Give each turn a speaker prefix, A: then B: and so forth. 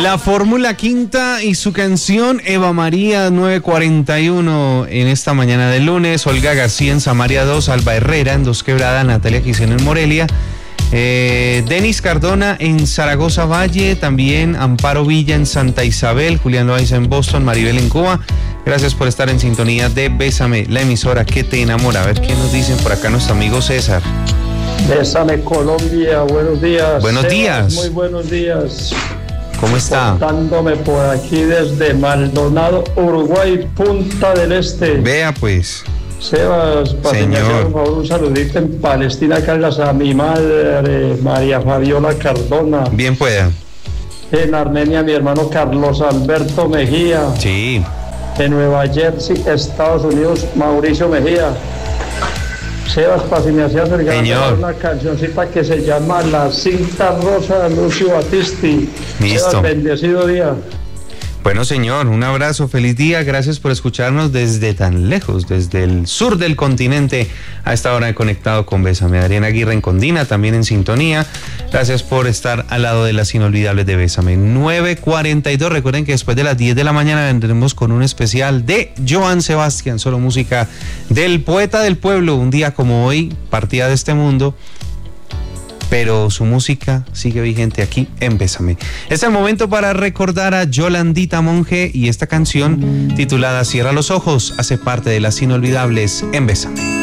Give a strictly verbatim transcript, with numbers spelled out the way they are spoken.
A: La Fórmula Quinta y su canción Eva María nueve cuarenta y uno en esta mañana de lunes. Olga García en Samaria dos, Alba Herrera en Dos Quebradas, Natalia Quiseno en Morelia, eh, Denis Cardona en Zaragoza Valle, también Amparo Villa en Santa Isabel, Julián Loaiza en Boston, Maribel en Cuba. Gracias por estar en sintonía de Bésame, la emisora que te enamora. A ver qué nos dicen por acá nuestro amigo César.
B: Bésame Colombia, buenos días.
A: Buenos
B: Sebas,
A: días.
B: Muy buenos días.
A: ¿Cómo está?
B: Contándome por aquí desde Maldonado, Uruguay, Punta del Este.
A: Vea pues.
B: Sebas, para
A: Señor.
B: por favor un saludito en Palestina, Carlas, a mi madre, María Fabiola Cardona.
A: Bien pueda.
B: En Armenia, mi hermano Carlos Alberto Mejía.
A: Sí.
B: En Nueva Jersey, Estados Unidos, Mauricio Mejía. Sebas, para si me hacías regalar una cancioncita que se llama La Cinta Rosa de Lucio Battisti.
A: Listo.
B: Sebas, bendecido día.
A: Bueno, señor, un abrazo, feliz día, gracias por escucharnos desde tan lejos, desde el sur del continente, a esta hora de Conectado con Bésame. Adriana Aguirre en Condina, también en sintonía, gracias por estar al lado de las inolvidables de Bésame. nueve cuarenta y dos, recuerden que después de las diez de la mañana vendremos con un especial de Joan Sebastián, solo música del poeta del pueblo, un día como hoy, partida de este mundo, pero su música sigue vigente aquí en Bésame. Es el momento para recordar a Yolandita Monge y esta canción titulada Cierra los ojos hace parte de las inolvidables en Bésame.